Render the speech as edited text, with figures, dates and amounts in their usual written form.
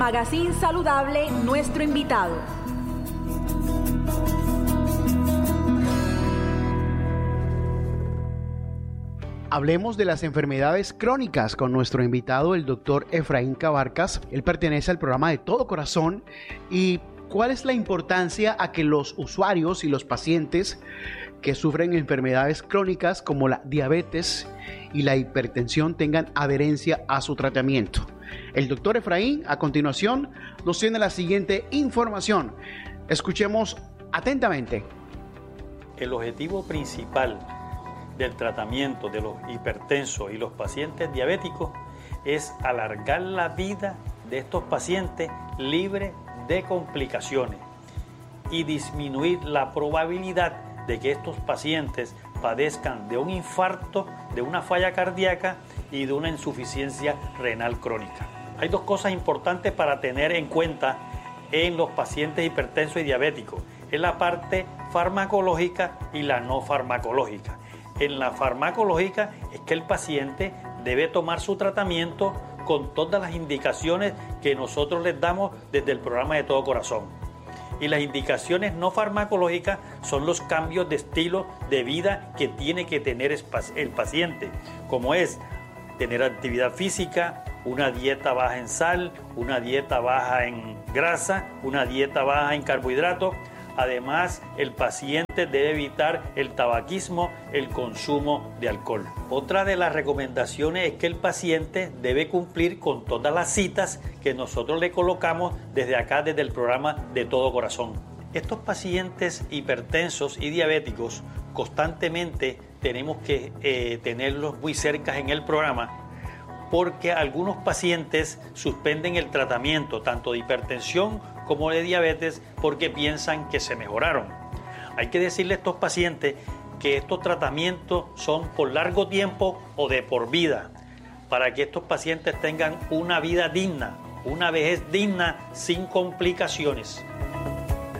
Magazine Saludable, nuestro invitado. Hablemos de las enfermedades crónicas con nuestro invitado, el doctor Efraín Cabarcas. Él pertenece al programa de Todo Corazón. ¿Y cuál es la importancia a que los usuarios y los pacientes que sufren enfermedades crónicas como la diabetes y la hipertensión tengan adherencia a su tratamiento? El doctor Efraín, a continuación, nos tiene la siguiente información. Escuchemos atentamente. El objetivo principal del tratamiento de los hipertensos y los pacientes diabéticos es alargar la vida de estos pacientes libre de complicaciones y disminuir la probabilidad de que estos pacientes padezcan de un infarto, de una falla cardíaca y de una insuficiencia renal crónica. Hay dos cosas importantes para tener en cuenta en los pacientes hipertensos y diabéticos. Es la parte farmacológica y la no farmacológica. En la farmacológica es que el paciente debe tomar su tratamiento con todas las indicaciones que nosotros les damos desde el programa de Todo Corazón. Y las indicaciones no farmacológicas son los cambios de estilo de vida que tiene que tener el paciente, como es tener actividad física, una dieta baja en sal, una dieta baja en grasa, una dieta baja en carbohidratos. Además, el paciente debe evitar el tabaquismo, el consumo de alcohol. Otra de las recomendaciones es que el paciente debe cumplir con todas las citas que nosotros le colocamos desde acá, desde el programa de Todo Corazón. Estos pacientes hipertensos y diabéticos constantemente tenemos que tenerlos muy cerca en el programa, porque algunos pacientes suspenden el tratamiento tanto de hipertensión como de diabetes porque piensan que se mejoraron. Hay que decirle a estos pacientes que estos tratamientos son por largo tiempo o de por vida, para que estos pacientes tengan una vida digna, una vejez digna sin complicaciones.